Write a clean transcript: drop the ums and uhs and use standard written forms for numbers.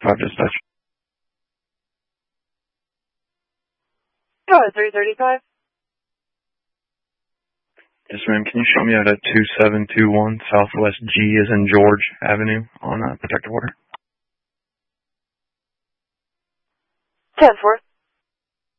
5 dispatch. Go ahead, 335. Yes, ma'am. Can you show me out at 2721 Southwest G as in George Avenue on protective order? 10-4.